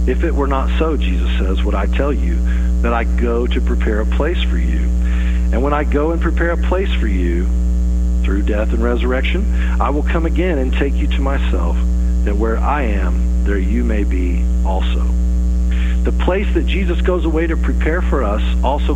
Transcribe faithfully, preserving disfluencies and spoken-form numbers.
If it were not so, Jesus says, would I tell you that I go to prepare a place for you? And when I go and prepare a place for you, through death and resurrection, I will come again and take you to myself, that where I am, there you may be also. The place that Jesus goes away to prepare for us also